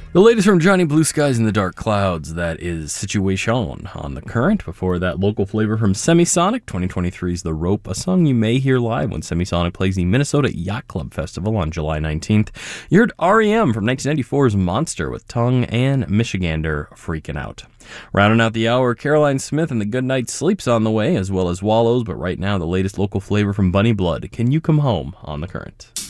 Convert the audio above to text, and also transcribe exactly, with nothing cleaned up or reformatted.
The latest from Johnny Blue Skies in the Dark Clouds, that is Situation on The Current. Before that, local flavor from Semisonic, twenty twenty-three's The Rope, a song you may hear live when Semisonic plays the Minnesota Yacht Club Festival on July nineteenth. You heard R E M from nineteen ninety-four's Monster with Tongue and Michigander Freaking Out. Rounding out the hour, Caroline Smith and the Goodnight Sleep's on the way, as well as Wallows, but right now the latest local flavor from Bunny Blood, Can You Come Home on The Current.